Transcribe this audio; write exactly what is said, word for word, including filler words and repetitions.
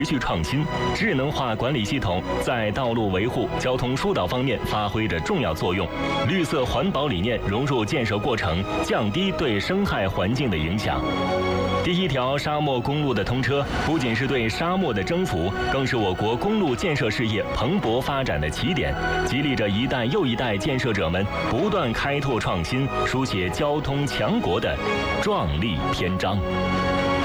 持续创新，智能化管理系统在道路维护、交通疏导方面发挥着重要作用。绿色环保理念融入建设过程，降低对生态环境的影响。第一条沙漠公路的通车，不仅是对沙漠的征服，更是我国公路建设事业蓬勃发展的起点，激励着一代又一代建设者们不断开拓创新，书写交通强国的壮丽篇章。